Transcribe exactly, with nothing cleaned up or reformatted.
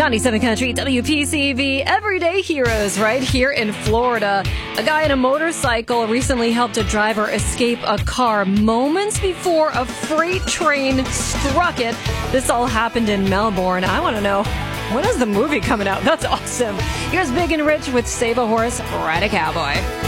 ninety-seven Country, W P C V, Everyday Heroes right here in Florida. A guy in a motorcycle recently helped a driver escape a car moments before a freight train struck it. This all happened in Melbourne. I want to know, when is the movie coming out? That's awesome. Here's Big and Rich with Save a Horse, Ride a Cowboy.